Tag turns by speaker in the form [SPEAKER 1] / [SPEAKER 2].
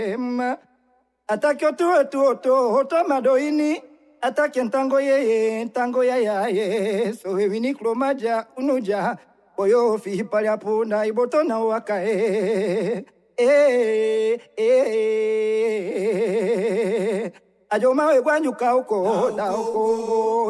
[SPEAKER 1] Atake oto madoini. Atake ntango ye. So wini klomaja unuja. Boyo fi paliapuna iboto na wakae. Ajoma we gwanyu kauko da uko.